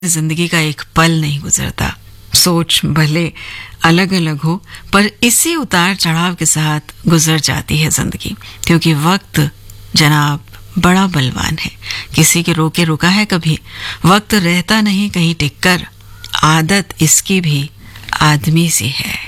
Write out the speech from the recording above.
जिंदगी का एक पल नहीं गुजरता। सोच भले अलग अलग हो पर इसी उतार चढ़ाव के साथ गुजर जाती है जिंदगी, क्योंकि वक्त जनाब बड़ा बलवान है। किसी के रोके रुका है कभी? वक्त रहता नहीं कहीं टिककर, आदत इसकी भी आदमी सी है।